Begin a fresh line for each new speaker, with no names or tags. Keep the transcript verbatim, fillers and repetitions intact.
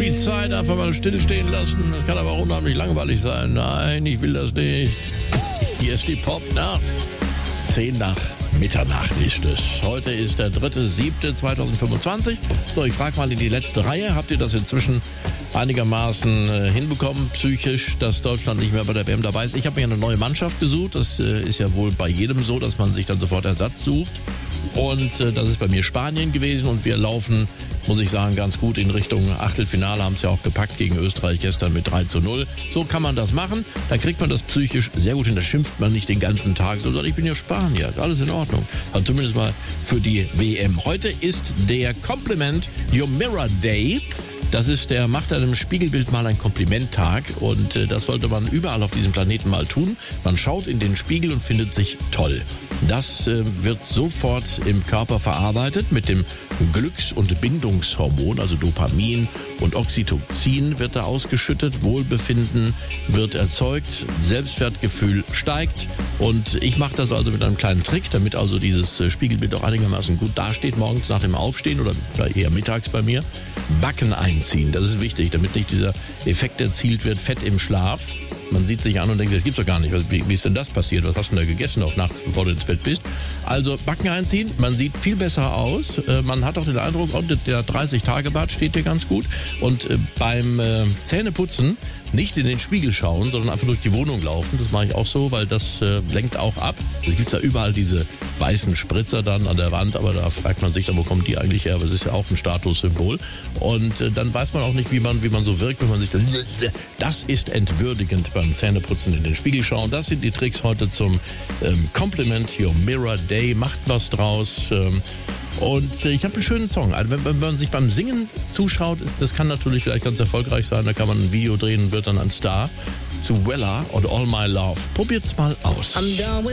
viel Zeit einfach mal stillstehen lassen. Das kann aber auch unheimlich langweilig sein. Nein, ich will das nicht. Hier ist die Popnacht. Zehn nach Mitternacht ist es. Heute ist der dritte siebte zweitausendfünfundzwanzig. So, ich frage mal in die letzte Reihe. Habt ihr das inzwischen einigermaßen äh, hinbekommen, psychisch, dass Deutschland nicht mehr bei der W M dabei ist? Ich habe mir eine neue Mannschaft gesucht. Das äh, ist ja wohl bei jedem so, dass man sich dann sofort Ersatz sucht. Und äh, das ist bei mir Spanien gewesen. Und wir laufen, muss ich sagen, ganz gut in Richtung Achtelfinale. Haben es ja auch gepackt gegen Österreich gestern mit drei zu null. So kann man das machen. Dann kriegt man das psychisch sehr gut hin. Da schimpft man nicht den ganzen Tag, sondern ich bin ja Spanier. Ist alles in Ordnung. Also zumindest mal für die W M. Heute ist der Compliment Your Mirror Day. Das ist der Macht einem Spiegelbild mal ein Komplimenttag und äh, das sollte man überall auf diesem Planeten mal tun. Man schaut in den Spiegel und findet sich toll. Das äh, wird sofort im Körper verarbeitet mit dem Glücks- und Bindungshormon, also Dopamin und Oxytocin wird da ausgeschüttet, Wohlbefinden wird erzeugt, Selbstwertgefühl steigt und ich mache das also mit einem kleinen Trick, damit also dieses äh, Spiegelbild auch einigermaßen gut dasteht, morgens nach dem Aufstehen oder eher mittags bei mir. Backen einziehen, das ist wichtig, damit nicht dieser Effekt erzielt wird, Fett im Schlaf. Man sieht sich an und denkt, das gibt's doch gar nicht. Wie, wie ist denn das passiert? Was hast du denn da gegessen auch nachts, bevor du ins Bett bist? Also Backen einziehen, man sieht viel besser aus. Äh, man hat auch den Eindruck, oh, der dreißig-Tage-Bart steht dir ganz gut. Und äh, beim äh, Zähneputzen nicht in den Spiegel schauen, sondern einfach durch die Wohnung laufen. Das mache ich auch so, weil das äh, lenkt auch ab. Es gibt ja überall diese weißen Spritzer dann an der Wand, aber da fragt man sich dann, wo kommen die eigentlich her? Aber das ist ja auch ein Statussymbol. Und äh, dann weiß man auch nicht, wie man, wie man so wirkt, wenn man sich dann... Das ist entwürdigend beim Zähneputzen in den Spiegel schauen. Das sind die Tricks heute zum ähm, Compliment Your Mirror Day. Macht was draus. Ähm, Und äh, ich habe einen schönen Song. Also wenn, wenn man sich beim Singen zuschaut, ist, das kann natürlich vielleicht ganz erfolgreich sein. Da kann man ein Video drehen und wird dann ein Star. Zu Weller und All My Love. Probiert's mal aus.
I'm done with